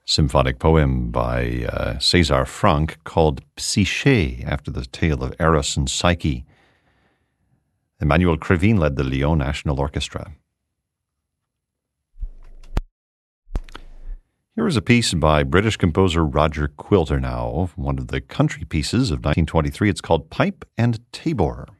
symphonic poem by César Franck called Psyché, after the tale of Eros and Psyche. Emmanuel Krivine led the Lyon National Orchestra. Here is a piece by British composer Roger Quilter now, one of the country pieces of 1923. It's called Pipe and Tabor.